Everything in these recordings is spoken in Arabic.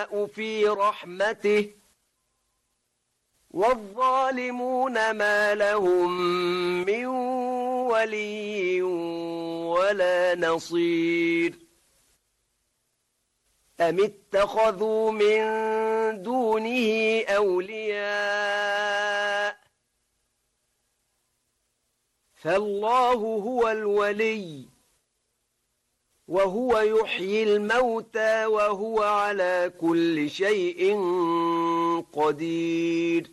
في رحمته والظالمون ما لهم من ولي ولا نصير أم اتخذوا من دونه أولياء فالله هو الولي وهو يحيي الموتى وهو على كل شيء قدير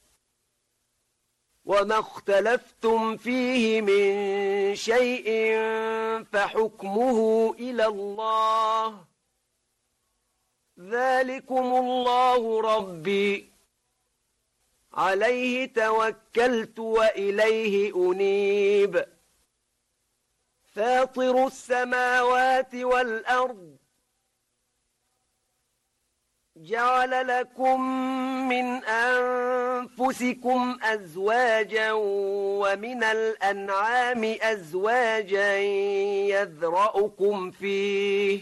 وما اختلفتم فيه من شيء فحكمه إلى الله ذلكم الله ربي عليه توكلت وإليه أنيب فاطر السماوات والأرض جعل لكم من أنفسكم أزواجا ومن الأنعام أزواجا يذرأكم فيه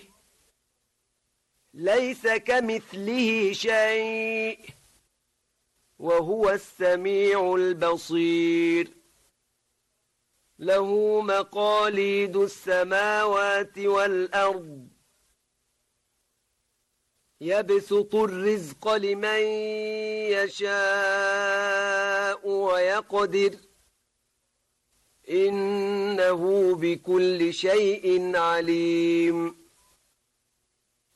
ليس كمثله شيء وهو السميع البصير له مقاليد السماوات والأرض يبسط الرزق لمن يشاء ويقدر إنه بكل شيء عليم